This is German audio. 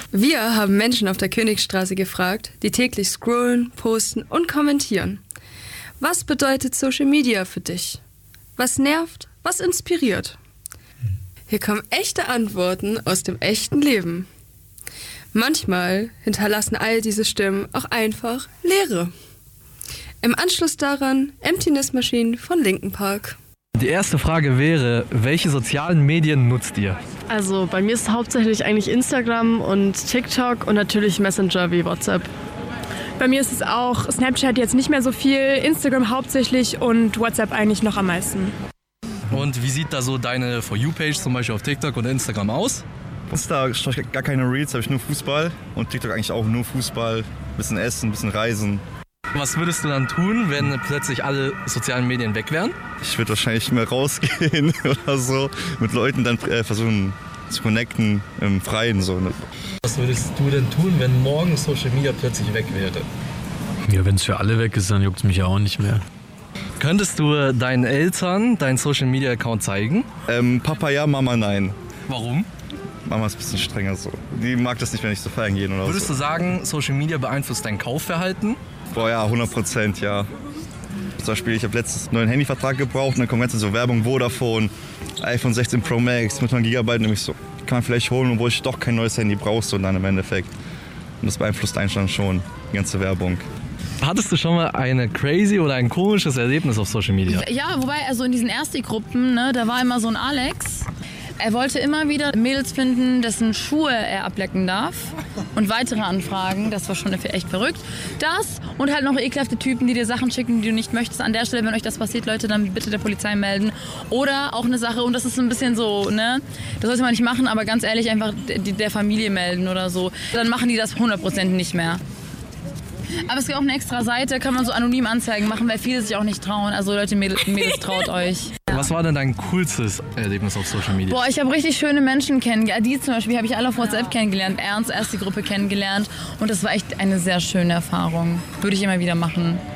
Wir haben Menschen auf der Königstraße gefragt, die täglich scrollen, posten und kommentieren. Was bedeutet Social Media für dich? Was nervt? Was inspiriert? Hier kommen echte Antworten aus dem echten Leben. Manchmal hinterlassen all diese Stimmen auch einfach Leere. Im Anschluss daran Emptiness Machine von Linkin Park. Die erste Frage wäre, welche sozialen Medien nutzt ihr? Also bei mir ist hauptsächlich eigentlich Instagram und TikTok und natürlich Messenger wie WhatsApp. Bei mir ist es auch Snapchat jetzt nicht mehr so viel, Instagram hauptsächlich und WhatsApp eigentlich noch am meisten. Und wie sieht da so deine For You-Page zum Beispiel auf TikTok oder Instagram aus? Insta schaue ich gar keine Reels, habe ich nur Fußball und TikTok eigentlich auch nur Fußball, bisschen Essen, bisschen Reisen. Was würdest du dann tun, wenn plötzlich alle sozialen Medien weg wären? Ich würde wahrscheinlich mehr rausgehen oder so, mit Leuten dann versuchen zu connecten im Freien. So, ne? Was würdest du denn tun, wenn morgen Social Media plötzlich weg wäre? Ja, wenn es für alle weg ist, dann juckt es mich ja auch nicht mehr. Könntest du deinen Eltern deinen Social Media Account zeigen? Papa ja, Mama nein. Warum? Mama ist ein bisschen strenger so. Die mag das nicht, wenn ich so feiern gehe oder Würdest so. du sagen, Social Media beeinflusst dein Kaufverhalten? Boah ja, 100%, ja. Zum Beispiel, ich habe letztens einen neuen Handyvertrag gebraucht und dann kommt ganz so Werbung, Vodafone, iPhone 16 Pro Max mit 1 GB, nämlich so, kann man vielleicht holen, obwohl ich doch kein neues Handy brauche, so dann im Endeffekt. Und das beeinflusst einen dann schon, die ganze Werbung. Hattest du schon mal eine crazy oder ein komisches Erlebnis auf Social Media? Ja, wobei, also in diesen Ersti-Gruppen, ne, da war immer so ein Alex. Er wollte immer wieder Mädels finden, dessen Schuhe er ablecken darf. Und weitere Anfragen, das war schon echt verrückt. Das und halt noch ekelhafte Typen, die dir Sachen schicken, die du nicht möchtest. An der Stelle, wenn euch das passiert, Leute, dann bitte der Polizei melden. Oder auch eine Sache, und das ist ein bisschen so, ne, das sollte man nicht machen, aber ganz ehrlich, einfach der Familie melden oder so. Dann machen die das 100% nicht mehr. Aber es gibt auch eine extra Seite, kann man so anonym Anzeigen machen, weil viele sich auch nicht trauen. Also Leute, Mädels, traut euch. Ja. Was war denn dein coolstes Erlebnis auf Social Media? Boah, ich habe richtig schöne Menschen kennengelernt. Die zum Beispiel habe ich alle auf WhatsApp kennengelernt. Ernst, erst die Gruppe kennengelernt. Und das war echt eine sehr schöne Erfahrung. Würde ich immer wieder machen.